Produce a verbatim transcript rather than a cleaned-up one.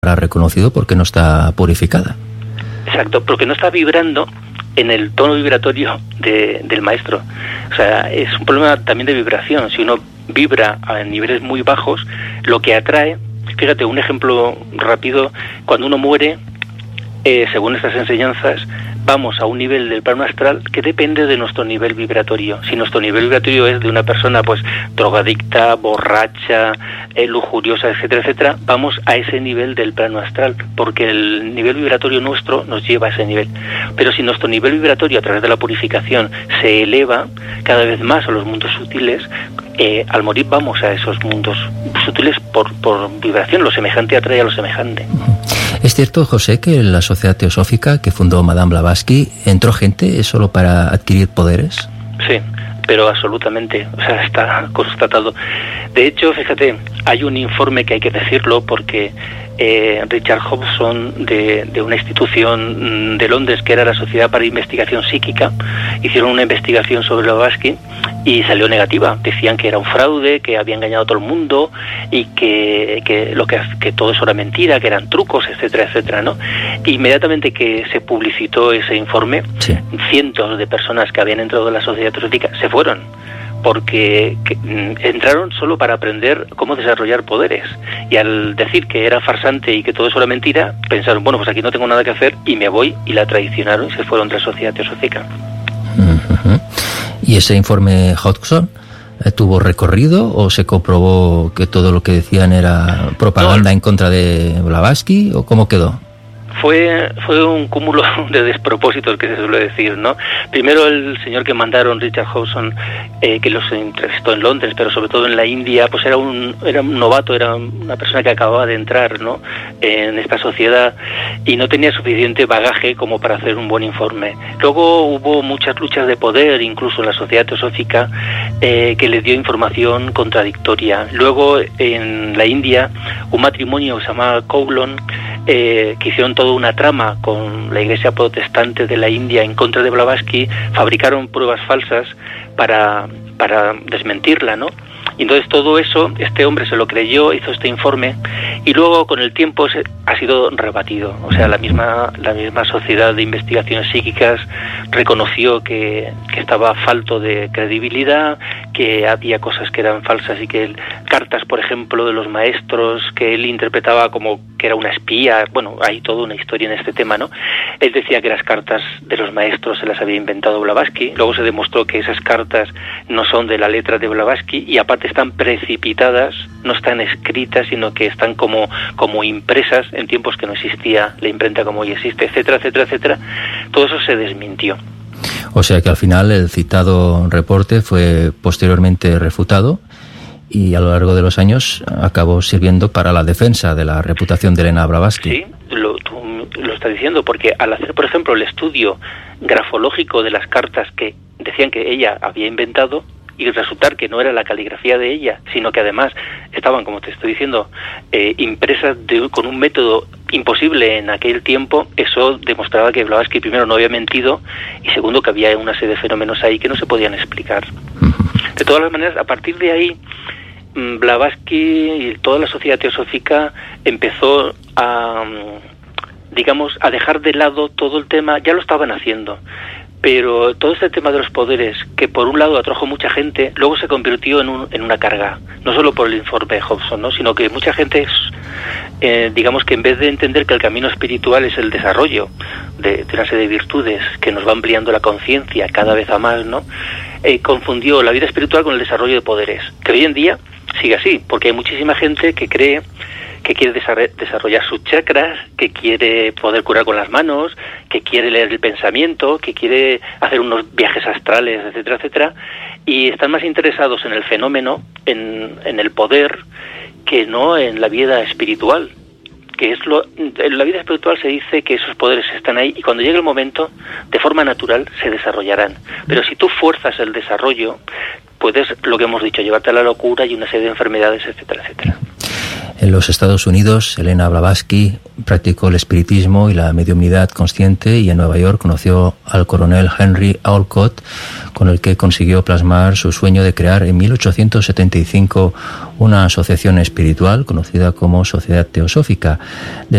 reconocido porque no está purificada. Exacto, porque no está vibrando en el tono vibratorio de, del maestro. O sea, es un problema también de vibración. Si uno vibra a niveles muy bajos, lo que atrae, fíjate, un ejemplo rápido, cuando uno muere, eh, según estas enseñanzas, vamos a un nivel del plano astral que depende de nuestro nivel vibratorio. Si nuestro nivel vibratorio es de una persona pues drogadicta, borracha, eh, lujuriosa, etcétera, etcétera, vamos a ese nivel del plano astral, porque el nivel vibratorio nuestro nos lleva a ese nivel. Pero si nuestro nivel vibratorio a través de la purificación se eleva cada vez más a los mundos sutiles, eh, al morir vamos a esos mundos sutiles por, por vibración. Lo semejante atrae a lo semejante. ¿Es cierto, José, que en la sociedad teosófica que fundó Madame Blavatsky entró gente solo para adquirir poderes? Sí, pero absolutamente, o sea, está constatado. De hecho, fíjate, hay un informe que hay que decirlo porque eh, Richard Hobson, de, de una institución de Londres que era la Sociedad para Investigación Psíquica, hicieron una investigación sobre Blavatsky y salió negativa. Decían que era un fraude, que había engañado a todo el mundo y que, que lo que, que todo eso era mentira, que eran trucos, etcétera, etcétera, ¿no? Inmediatamente que se publicitó ese informe, sí, cientos de personas que habían entrado en la sociedad teosófica se fueron, porque que, mm, entraron solo para aprender cómo desarrollar poderes, y al decir que era farsante y que todo eso era mentira, pensaron, bueno, pues aquí no tengo nada que hacer y me voy, y la traicionaron y se fueron de la sociedad teosófica. Uh-huh. ¿Y ese informe Hodgson eh, tuvo recorrido o se comprobó que todo lo que decían era propaganda no, en contra de Blavatsky, o cómo quedó? Fue fue un cúmulo de despropósitos, que se suele decir, ¿no? Primero, el señor que mandaron, Richard Hobson, eh, que los entrevistó en Londres, pero sobre todo en la India, pues era un era un novato, era una persona que acababa de entrar, ¿no?, en esta sociedad, y no tenía suficiente bagaje como para hacer un buen informe. Luego hubo muchas luchas de poder, incluso en la sociedad teosófica, eh, que les dio información contradictoria. Luego, en la India, un matrimonio que se llamaba Kowloon, eh, que hicieron toda una trama con la iglesia protestante de la India en contra de Blavatsky, fabricaron pruebas falsas para, para desmentirla, ¿no? Y entonces todo eso, este hombre se lo creyó, hizo este informe, y luego con el tiempo se, ha sido rebatido. O sea, la misma la misma sociedad de investigaciones psíquicas reconoció que, que estaba falto de credibilidad, que había cosas que eran falsas, y que él, cartas, por ejemplo, de los maestros que él interpretaba como que era una espía. Bueno, hay toda una historia en este tema, ¿no? Él decía que las cartas de los maestros se las había inventado Blavatsky. Luego se demostró que esas cartas no son de la letra de Blavatsky, y aparte están precipitadas, no están escritas, sino que están como, como impresas en tiempos que no existía la imprenta como hoy existe, etcétera, etcétera, etcétera. Todo eso se desmintió. O sea que al final el citado reporte fue posteriormente refutado y a lo largo de los años acabó sirviendo para la defensa de la reputación de Elena Blavatsky. Sí, lo, tú lo estás diciendo, porque al hacer, por ejemplo, el estudio grafológico de las cartas que decían que ella había inventado, y resultar que no era la caligrafía de ella, sino que además estaban, como te estoy diciendo, eh, impresas de, con un método imposible en aquel tiempo, eso demostraba que Blavatsky, primero, no había mentido, y segundo, que había una serie de fenómenos ahí que no se podían explicar. De todas las maneras, a partir de ahí, Blavatsky y toda la sociedad teosófica empezó a, digamos, a dejar de lado todo el tema. Ya lo estaban haciendo, pero todo este tema de los poderes, que por un lado atrajo mucha gente, luego se convirtió en, un, en una carga, no solo por el informe de Hobson, ¿no?, sino que mucha gente, eh, digamos que en vez de entender que el camino espiritual es el desarrollo de, de una serie de virtudes que nos va ampliando la conciencia cada vez a más, ¿no?, eh, confundió la vida espiritual con el desarrollo de poderes, que hoy en día sigue así, porque hay muchísima gente que cree que quiere desarrollar sus chakras, que quiere poder curar con las manos, que quiere leer el pensamiento, que quiere hacer unos viajes astrales, etcétera, etcétera, y están más interesados en el fenómeno, en, en el poder, que no en la vida espiritual. Que es lo, en la vida espiritual se dice que esos poderes están ahí, y cuando llegue el momento, de forma natural, se desarrollarán. Pero si tú fuerzas el desarrollo, puedes, lo que hemos dicho, llevarte a la locura y una serie de enfermedades, etcétera, etcétera. En los Estados Unidos, Elena Blavatsky practicó el espiritismo y la mediumnidad consciente, y en Nueva York conoció al coronel Henry Olcott, con el que consiguió plasmar su sueño de crear en mil ochocientos setenta y cinco una asociación espiritual conocida como Sociedad Teosófica.